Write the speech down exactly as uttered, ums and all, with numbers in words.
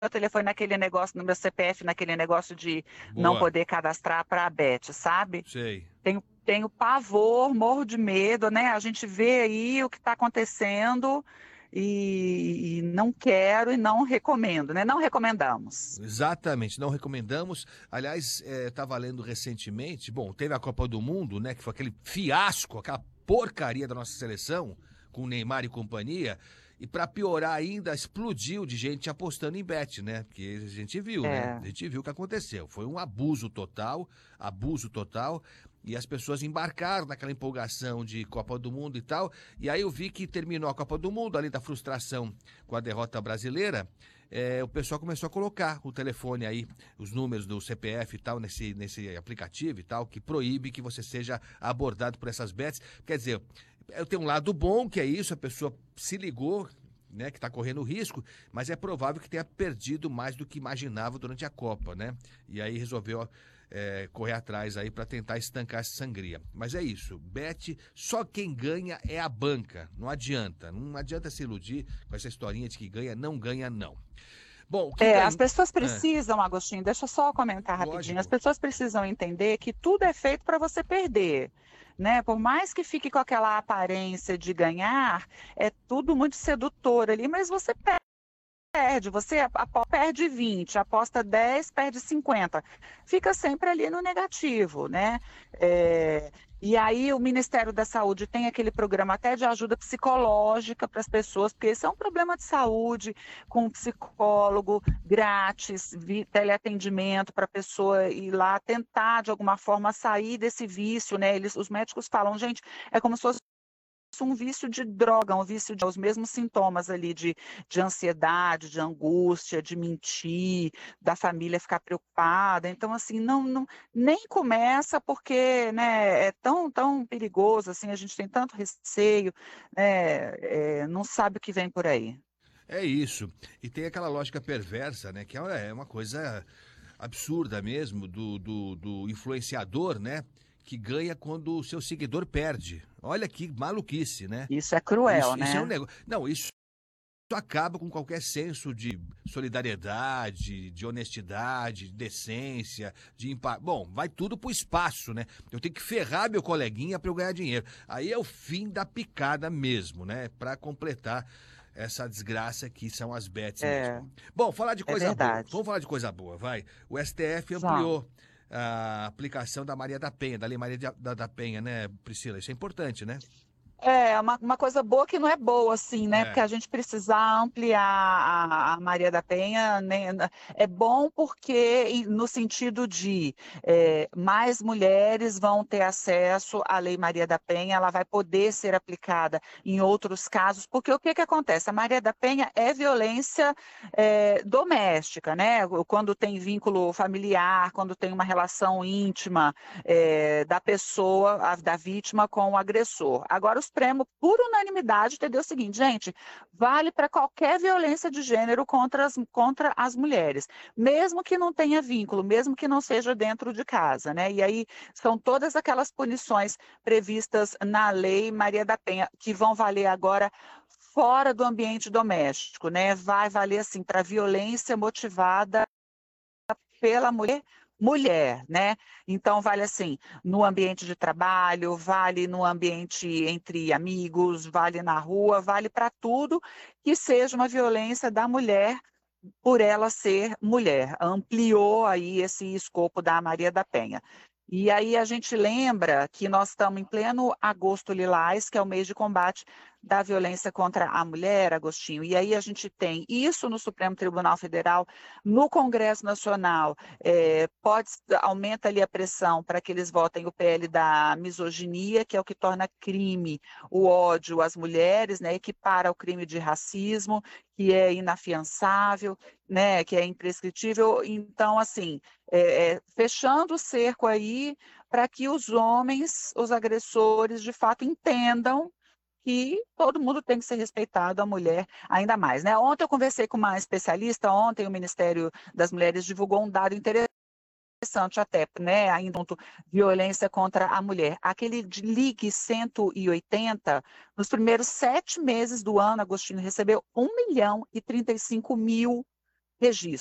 meu telefone naquele negócio, no meu C P F, naquele negócio de não Boa, poder cadastrar para a Bet, sabe? sei. Tenho, tenho pavor, morro de medo, né? A gente vê aí o que está acontecendo e, e não quero e não recomendo, né? Não recomendamos. Exatamente, não recomendamos. Aliás, estava lendo recentemente, bom, teve a Copa do Mundo, né, que foi aquele fiasco, aquela porcaria da nossa seleção, com Neymar e companhia, e para piorar ainda, explodiu de gente apostando em bet, né? Porque a gente viu, né? É, A gente viu o que aconteceu. Foi um abuso total, abuso total, e as pessoas embarcaram naquela empolgação de Copa do Mundo e tal. E aí eu vi que terminou a Copa do Mundo, ali da frustração com a derrota brasileira. É, o pessoal começou a colocar o telefone aí, os números do C P F e tal, nesse, nesse aplicativo e tal, que proíbe que você seja abordado por essas bets. Quer dizer, eu tenho um lado bom, que é isso, a pessoa se ligou, né, que está correndo risco, mas é provável que tenha perdido mais do que imaginava durante a Copa, né? E aí resolveu é, correr atrás aí para tentar estancar essa sangria. Mas é isso, bet, só quem ganha é a banca, não adianta, não adianta se iludir com essa historinha de que ganha, não ganha não. Bom, o que é, as ganha... pessoas Ah, precisam, Agostinho, deixa eu só comentar rapidinho, as lógico, pessoas precisam entender que tudo é feito para você perder, né? Por mais que fique com aquela aparência de ganhar, é tudo muito sedutor ali, mas você perde, você apo- perde vinte, aposta dez, perde cinquenta. Fica sempre ali no negativo, né? É, e aí o Ministério da Saúde tem aquele programa até de ajuda psicológica para as pessoas, porque esse é um problema de saúde, com um psicólogo grátis, vi- teleatendimento para a pessoa ir lá tentar de alguma forma sair desse vício, né? Eles, os médicos falam, gente, é como se fosse um vício de droga, um vício de os mesmos sintomas ali de, de ansiedade, de angústia, de mentir, da família ficar preocupada. Então, assim, não, não nem começa porque, né, é tão, tão perigoso, assim, a gente tem tanto receio, né, é, não sabe o que vem por aí. é isso. E tem aquela lógica perversa, né, que é é uma coisa absurda mesmo do, do, do influenciador, né? Que ganha quando o seu seguidor perde. Olha que maluquice, né? Isso é cruel, Isso, isso é um né? negócio. Não, isso acaba com qualquer senso de solidariedade, de honestidade, de decência, de impacto. Bom, vai tudo pro espaço, né? Eu tenho que ferrar meu coleguinha para eu ganhar dinheiro. Aí é o fim da picada mesmo, né? Para completar essa desgraça que são as bets É, mesmo. Bom, falar de é coisa boa. verdade. Vamos falar de coisa boa, vai. O S T F Vamos. ampliou a aplicação da Maria da Penha, da Lei Maria da, da Penha, né, Priscila? Isso é importante, né? É, uma, uma coisa boa que não é boa, assim, né? Porque É. a gente precisa ampliar a, a Maria da Penha, né? É bom porque, em- no sentido de é, mais mulheres vão ter acesso à Lei Maria da Penha, ela vai poder ser aplicada em outros casos, porque o que que acontece? A Maria da Penha é violência é, doméstica, né? Quando tem vínculo familiar, quando tem uma relação íntima é, da pessoa, a, da vítima com o agressor. Agora, o Supremo, por unanimidade, entendeu o seguinte, gente, vale para qualquer violência de gênero contra as, contra as mulheres, mesmo que não tenha vínculo, mesmo que não seja dentro de casa, né? E aí são todas aquelas punições previstas na Lei Maria da Penha, que vão valer agora fora do ambiente doméstico, né? Vai valer assim para violência motivada pela mulher, mulher, né? Então vale assim, no ambiente de trabalho, vale no ambiente entre amigos, vale na rua, vale para tudo que seja uma violência da mulher por ela ser mulher. Ampliou aí esse escopo da Maria da Penha. E aí a gente lembra que nós estamos em pleno agosto lilás, que é o mês de combate da violência contra a mulher, Agostinho. E aí a gente tem isso no Supremo Tribunal Federal, no Congresso Nacional, é, pode, aumenta ali a pressão para que eles votem o P L da misoginia, que é o que torna crime o ódio às mulheres, né, equipara o crime de racismo, que é inafiançável, né, que é imprescritível. Então, assim, é, é, fechando o cerco aí para que os homens, os agressores, de fato entendam que todo mundo tem que ser respeitado, a mulher ainda mais, né? Ontem eu conversei com uma especialista, ontem o Ministério das Mulheres divulgou um dado interessante até, né? Ainda um violência contra a mulher. Aquele de Ligue cento e oitenta, nos primeiros sete meses do ano, Agostinho recebeu um milhão e trinta e cinco mil registro.